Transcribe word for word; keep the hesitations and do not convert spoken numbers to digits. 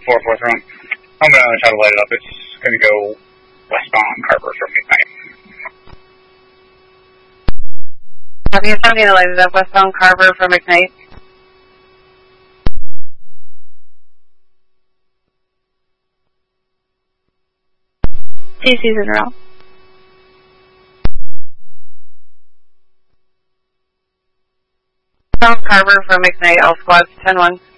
four four three. I'm going to try to light it up. It's going to go westbound Carver from McKnight. Have you something to light it up westbound Carver from McKnight? T C's en route. Westbound Carver from McKnight, all squads, ten one.